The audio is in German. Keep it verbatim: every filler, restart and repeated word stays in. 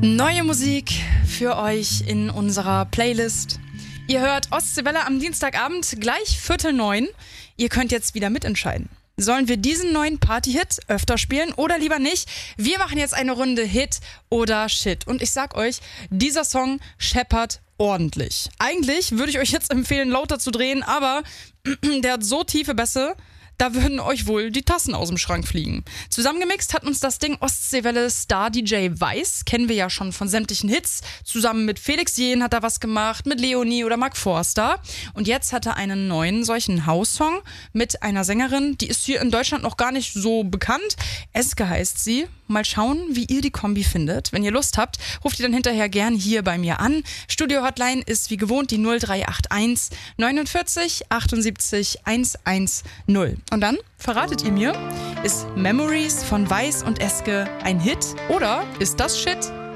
Neue Musik für euch in unserer Playlist. Ihr hört Ostseewelle am Dienstagabend, gleich Viertel neun. Ihr könnt jetzt wieder mitentscheiden. Sollen wir diesen neuen Party-Hit öfter spielen oder lieber nicht? Wir machen jetzt eine Runde Hit oder Shit. Und ich sag euch, dieser Song scheppert ordentlich. Eigentlich würde ich euch jetzt empfehlen, lauter zu drehen, aber der hat so tiefe Bässe, da würden euch wohl die Tassen aus dem Schrank fliegen. Zusammengemixt hat uns das Ding Ostseewelle Star-D J Weiß. Kennen wir ja schon von sämtlichen Hits. Zusammen mit Felix Jähn hat er was gemacht, mit Leonie oder Mark Forster. Und jetzt hat er einen neuen solchen House-Song mit einer Sängerin, die ist hier in Deutschland noch gar nicht so bekannt. Eske heißt sie. Mal schauen, wie ihr die Kombi findet. Wenn ihr Lust habt, ruft ihr dann hinterher gern hier bei mir an. Studio-Hotline ist wie gewohnt die null drei acht eins neunundvierzig achtundsiebzig hundertzehn. Und dann verratet ihr mir, ist Memories von Weiß und Eske ein Hit oder ist das Shit?